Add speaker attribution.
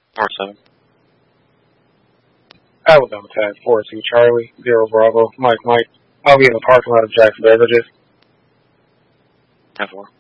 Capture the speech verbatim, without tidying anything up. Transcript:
Speaker 1: Four seven.
Speaker 2: Alabama Tag four two Charlie, zero Bravo, Mike Mike. I'll be in the parking lot of Jack's Beverages.
Speaker 1: Ten four.